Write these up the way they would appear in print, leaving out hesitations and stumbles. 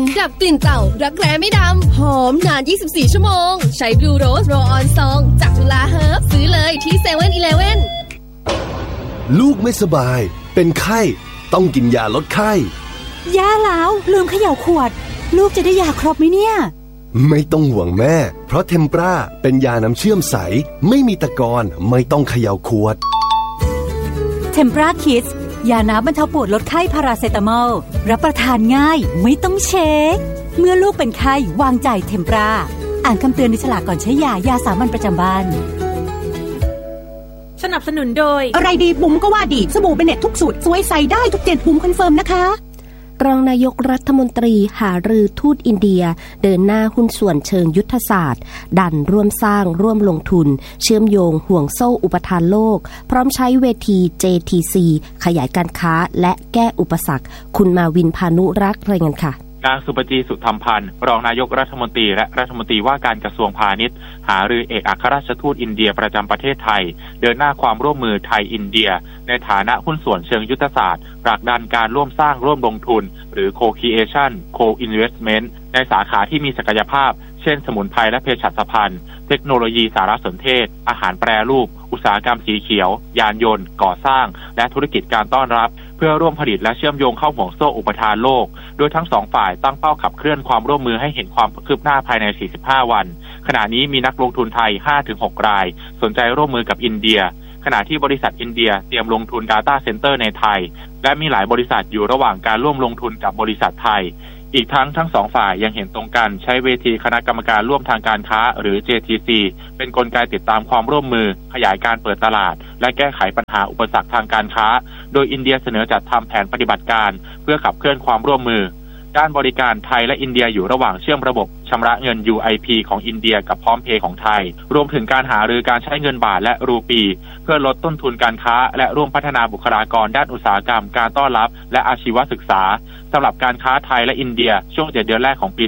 ดับกลิ่นเต่ารักแร้ไม่ดำหอมนาน24ชั่วโมงใช้บลูโรสโรลออนซองจากจุฬาเฮิร์บซื้อเลยที่ 7-Eleven ลูกไม่สบายเป็นไข้ต้องกินยาลดไข้ย่าแล้วลืมเขย่าขวดลูกจะได้ยาครบไหมเนี่ยไม่ต้องห่วงแม่เพราะเทมปราเป็นยาน้ำเชื่อมใสไม่มีตะกอนไม่ต้องเขย่าขวดเทมปราคิดยาน้ำบรรเทาปวดลดไข้พาราเซตามอลรับประทานง่ายไม่ต้องเช็คเมื่อลูกเป็นไข้วางใจเทมปราอ่านคำเตือนในฉลากก่อนใช้ยาสามัญประจำบ้านสนับสนุนโดยอะไรดีบุ๋มก็ว่าดีสบู่เบเน็ตทุกสูตรสวยใส่ได้ทุกเจนบุ๋มคอนเฟิร์มนะคะรองนายกรัฐมนตรีหารือทูตอินเดียเดินหน้าหุ้นส่วนเชิงยุทธศาสตร์ดันร่วมสร้างร่วมลงทุนเชื่อมโยงห่วงโซ่อุปทานโลกพร้อมใช้เวที JTC ขยายการค้าและแก้อุปสรรคคุณมาวินพานุรักษ์รายงานค่ะนางสุปจีสุธรรมพันธ์รองนายกรัฐมนตรีและรัฐมนตรีว่าการกระทรวงพาณิชย์หารือเอกอัครราชทูตอินเดียประจำประเทศไทยเดินหน้าความร่วมมือไทยอินเดียในฐานะหุ้นส่วนเชิงยุทธศาสตร์ผลักดันการร่วมสร้างร่วมลงทุนหรือ Co-creation Co-investment ในสาขาที่มีศักยภาพเช่นสมุนไพรและเภสัชภัณฑ์เทคโนโลยีสารสนเทศอาหารแปรรูปอุตสาหกรรมสีเขียวยานยนต์ก่อสร้างและธุรกิจการต้อนรับเพื่อร่วมผลิตและเชื่อมโยงเข้าห่วงโซ่อุปทานโลกโดยทั้งสองฝ่ายตั้งเป้าขับเคลื่อนความร่วมมือให้เห็นความคืบหน้าภายใน 45 วันขณะนี้มีนักลงทุนไทย 5-6 รายสนใจร่วมมือกับอินเดียขณะที่บริษัทอินเดียเตรียมลงทุน Data Center ในไทยและมีหลายบริษัทอยู่ระหว่างการร่วมลงทุนกับบริษัทไทยอีกทั้งสองฝ่ายยังเห็นตรงกันใช้เวทีคณะกรรมการร่วมทางการค้าหรือ JTC เป็นกลไกติดตามความร่วมมือขยายการเปิดตลาดและแก้ไขปัญหาอุปสรรคทางการค้าโดยอินเดียเสนอจัดทำแผนปฏิบัติการเพื่อขับเคลื่อนความร่วมมือด้านบริการไทยและอินเดียอยู่ระหว่างเชื่อมระบบชำระเงิน UIP ของอินเดียกับพร้อมเพย์ของไทยรวมถึงการหารือการใช้เงินบาทและรูปีเพื่อลดต้นทุนการค้าและร่วมพัฒนาบุคลากรด้านอุตสาหกรรมการต้อนรับและอาชีวศึกษาสำหรับการค้าไทยและอินเดียช่วง7 เดือนแรกของปี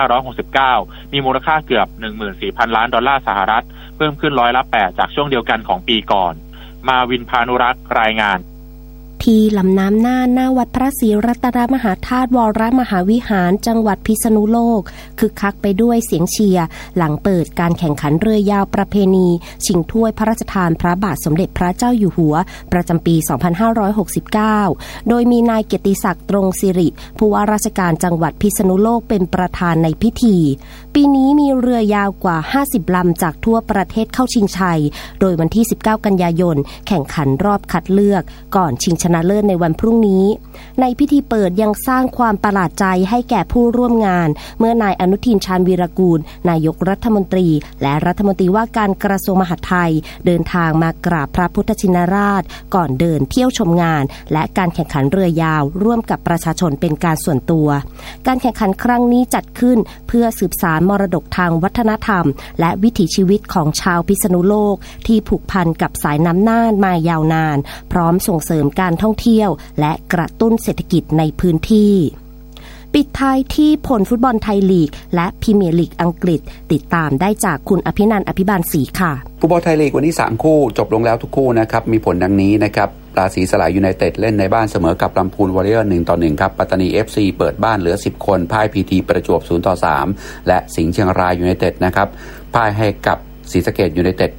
2569 มีมูลค่าเกือบ 14,000 ล้านดอลลาร์สหรัฐเพิ่มขึ้น8%จากช่วงเดียวกันของปีก่อนมาวินพานุรักษ์รายงานที่ลำน้ำน่านหน้าวัดพระศรีรัตนมหาธาตุวรมหาวิหารจังหวัดพิษณุโลกคึกคักไปด้วยเสียงเชียร์หลังเปิดการแข่งขันเรือยาวประเพณีชิงถ้วยพระราชทานพระบาทสมเด็จพระเจ้าอยู่หัวประจำปี 2569 โดยมีนายเกียรติศักดิ์ตรงสิริผู้ว่าราชการจังหวัดพิษณุโลกเป็นประธานในพิธีปีนี้มีเรือยาวกว่า50ลำจากทั่วประเทศเข้าชิงชัยโดยวันที่19กันยายนแข่งขันรอบคัดเลือกก่อนชิงชนะเลิศในวันพรุ่งนี้ในพิธีเปิดยังสร้างความประหลาดใจให้แก่ผู้ร่วมงานเมื่อนายอนุทินชาญวีรกูลนายกรัฐมนตรีและรัฐมนตรีว่าการกระทรวงมหาดไทยเดินทางมากราบพระพุทธชินราชก่อนเดินเที่ยวชมงานและการแข่งขันเรือยาวร่วมกับประชาชนเป็นการส่วนตัวการแข่งขันครั้งนี้จัดขึ้นเพื่อสืบสานมรดกทางวัฒนธรรมและวิถีชีวิตของชาวพิษณุโลกที่ผูกพันกับสายน้ำน่านมายาวนานพร้อมส่งเสริมการท่องเที่ยวและกระตุ้นเศรษฐกิจในพื้นที่ปิดท้ายที่ผลฟุตบอลไทยลีกและพรีเมียร์ลีกอังกฤษติดตามได้จากคุณอภินันท์อภิบาลศรีค่ะฟุตบอลไทยลีกวันนี้3คู่จบลงแล้วทุกคู่นะครับมีผลดังนี้นะครับราศีสลายยูไนเต็ดเล่นในบ้านเสมอกับลำพูนวอริเออร์1-1ครับปัตตานี FC เปิดบ้านเหลือ10คนพ่าย PT ประจวบ0-3และสิงห์เชียงรายยูไนเต็ดนะครับพ่ายให้กับศรีสะเกษยูไนเต็ด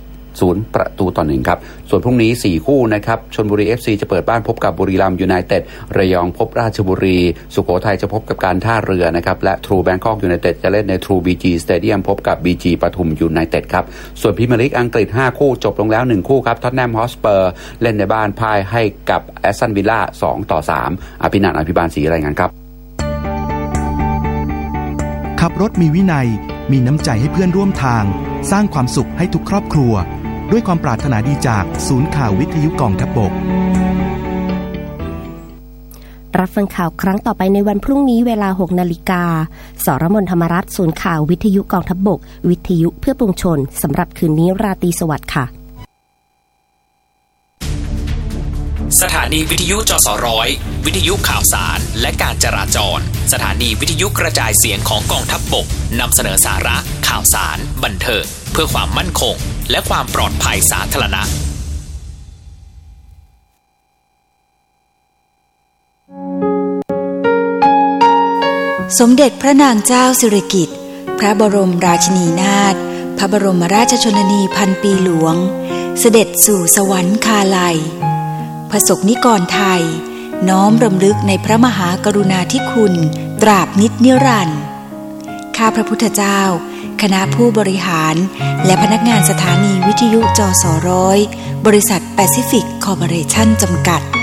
0-1ครับส่วนพรุ่งนี้4คู่นะครับชลบุรี FC จะเปิดบ้านพบกับบุรีรัมย์ยูไนเต็ดระยองพบราชบุรีสุโขทัยจะพบกับการท่าเรือนะครับและ True Bangkok United จะเล่นใน True BG Stadium พบกับ BG ปทุมยูไนเต็ดครับส่วนพรีเมียร์ลีกอังกฤษ5คู่จบลงแล้ว1คู่ครับท็อตแนมฮอตสเปอร์เล่นในบ้านพ่ายให้กับแอสตันวิลล่า2-3อภินันท์อภิบาลศรีรายงานครับขับรถมีวินัยมีน้ำใจให้เพื่อนร่วมทางสร้างความสุขให้ทุกครอบครัวด้วยความปรารถนาดีจากศูนย์ข่าววิทยุกองทัพบกรับฟังข่าวครั้งต่อไปในวันพรุ่งนี้เวลา 6 นาฬิกาสรมนธรรมรัตน์ศูนย์ข่าววิทยุกองทัพบกวิทยุเพื่อปวงชนสำหรับคืนนี้ราตรีสวัสดิ์ค่ะสถานีวิทยุจสร้อยวิทยุข่าวสารและการจราจรสถานีวิทยุกระจายเสียงของกองทัพบกนำเสนอสาระข่าวสารบันเทิงเพื่อความมั่นคงและความปลอดภัยสาธารณะสมเด็จพระนางเจ้าสิริกิติ์พระบรมราชินีนาถพระบรมราชชนนีพันปีหลวงเสด็จสู่สวรรคาลัยประสบนิกรไทยน้อมรำลึกในพระมหากรุณาธิคุณตราบนิจนิรันดร์ข้าพระพุทธเจ้าคณะผู้บริหารและพนักงานสถานีวิทยุจส.100 บริษัทแปซิฟิกคอร์ปอเรชั่นจำกัด